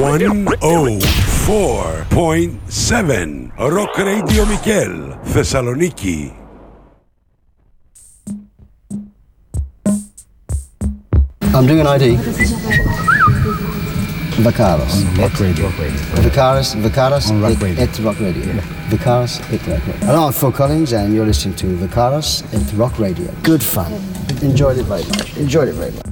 104.7 Rock Radio Mikel, Θεσσαλονίκη. I'm doing an ID. Vicaris. Rock Radio. Vicaris On Rock Radio. at Rock Radio. Vicaris at Rock Radio. Hello, I'm Phil Collins and you're listening to Vicaris at Rock Radio. Good fun. Enjoyed it very much.